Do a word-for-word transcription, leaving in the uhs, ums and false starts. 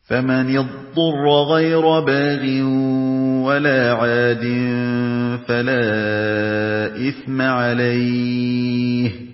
فَمَنِ اضْطُرَّ غَيْرَ بَاغٍ وَلَا عَادٍ فَلَا إِثْمَ عَلَيْهِ